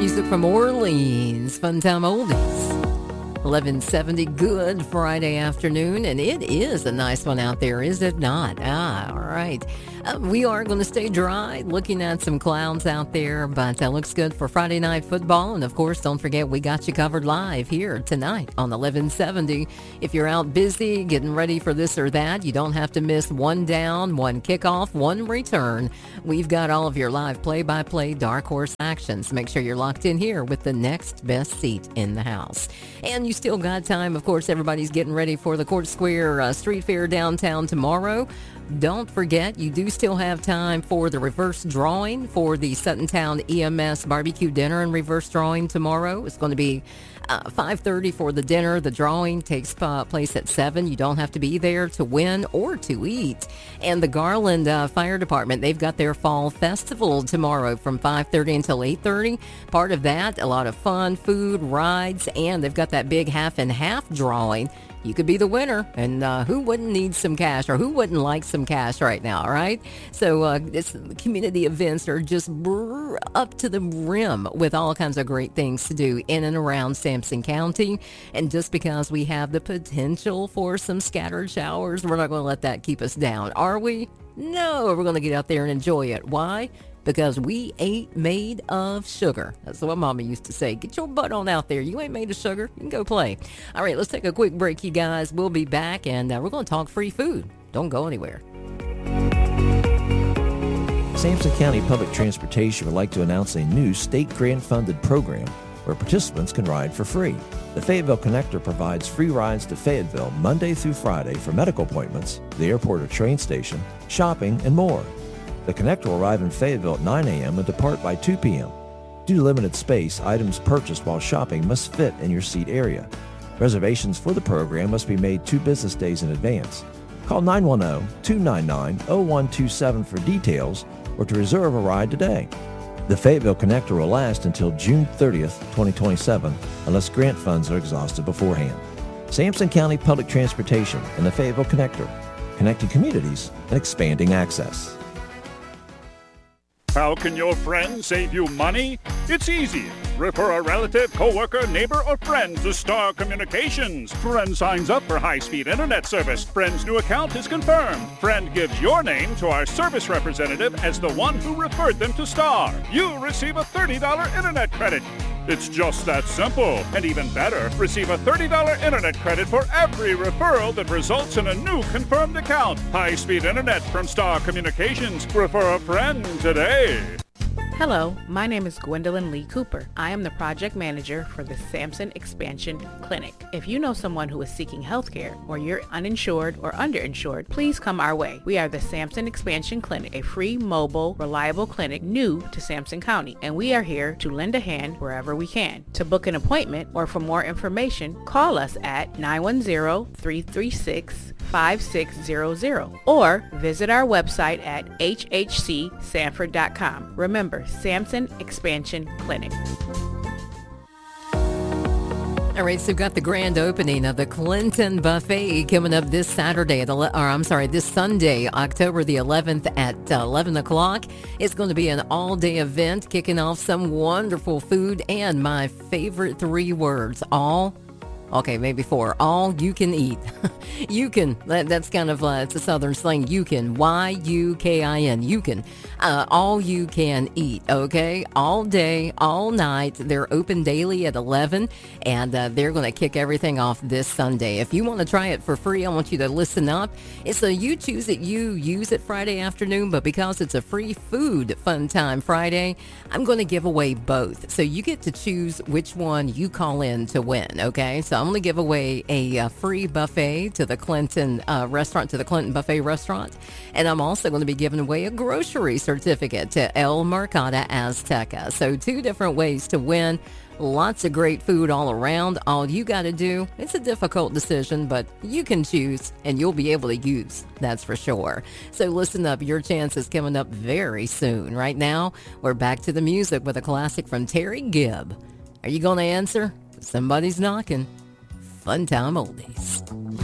Music from Orleans, Fun Time Oldies. 11:70, good Friday afternoon, and it is a nice one out there, is it not? All right. We are going to stay dry, looking at some clouds out there, but that looks good for Friday night football. And of course, don't forget, we got you covered live here tonight on 1170. If you're out busy, getting ready for this or that, you don't have to miss one down, one kickoff, one return. We've got all of your live play-by-play Dark Horse actions. Make sure you're locked in here with the next best seat in the house. And you still got time. Of course, everybody's getting ready for the Court Square Street Fair downtown tomorrow. Don't forget, you do still have time for the reverse drawing for the Suttontown EMS barbecue dinner and reverse drawing tomorrow. It's going to be 5:30 for the dinner. The drawing takes place at 7. You don't have to be there to win or to eat. And the Garland Fire Department, they've got their fall festival tomorrow from 5:30 until 8:30. Part of that, a lot of fun, food, rides, and they've got that big half and half drawing. You could be the winner, and who wouldn't need some cash, or who wouldn't like some cash right now, right? So this community events are just up to the rim with all kinds of great things to do in and around Sampson County. And just because we have the potential for some scattered showers, we're not going to let that keep us down, are we? No, we're going to get out there and enjoy it. Why? Because we ain't made of sugar. That's what Mama used to say. Get your butt on out there. You ain't made of sugar. You can go play. All right, let's take a quick break, you guys. We'll be back, and we're going to talk free food. Don't go anywhere. Sampson County Public Transportation would like to announce a new state grant-funded program where participants can ride for free. The Fayetteville Connector provides free rides to Fayetteville Monday through Friday for medical appointments, the airport or train station, shopping, and more. The Connector will arrive in Fayetteville at 9 a.m. and depart by 2 p.m. Due to limited space, items purchased while shopping must fit in your seat area. Reservations for the program must be made 2 business days in advance. Call 910-299-0127 for details or to reserve a ride today. The Fayetteville Connector will last until June 30th, 2027, unless grant funds are exhausted beforehand. Sampson County Public Transportation and the Fayetteville Connector, connecting communities and expanding access. How can your friend save you money? It's easy. Refer a relative, coworker, neighbor, or friend to Star Communications. Friend signs up for high-speed internet service. Friend's new account is confirmed. Friend gives your name to our service representative as the one who referred them to Star. You receive a $30 internet credit. It's just that simple. And even better, receive a $30 internet credit for every referral that results in a new confirmed account. High-speed internet from Star Communications. Refer a friend today. Hello, my name is Gwendolyn Lee Cooper. I am the project manager for the Sampson Expansion Clinic. If you know someone who is seeking health care or you're uninsured or underinsured, please come our way. We are the Sampson Expansion Clinic, a free, mobile, reliable clinic new to Sampson County, and we are here to lend a hand wherever we can. To book an appointment or for more information, call us at 910-336-5600 or visit our website at hhcsanford.com. Remember, Sampson Expansion Clinic. All right, so we've got the grand opening of the Clinton Buffet coming up this Saturday, this Sunday, October the 11th at 11 o'clock. It's going to be an all-day event, kicking off some wonderful food and my favorite 3 words, all you can eat. You can, that's kind of, it's a southern slang, you can, Y-U-K-I-N, you can, all you can eat, okay? All day, all night, they're open daily at 11, and they're going to kick everything off this Sunday. If you want to try it for free, I want you to listen up. It's a you choose it, you use it Friday afternoon, but because it's a free food fun time Friday, I'm going to give away both. So you get to choose which one you call in to win, okay? So I'm going to give away a free buffet to the Clinton restaurant, to the Clinton Buffet restaurant. And I'm also going to be giving away a grocery certificate to El Mercado Azteca. So 2 different ways to win. Lots of great food all around. All you got to do, it's a difficult decision, but you can choose and you'll be able to use. That's for sure. So listen up. Your chance is coming up very soon. Right now, we're back to the music with a classic from Terry Gibb. Are you going to answer? Somebody's knocking. Fun Time Oldies.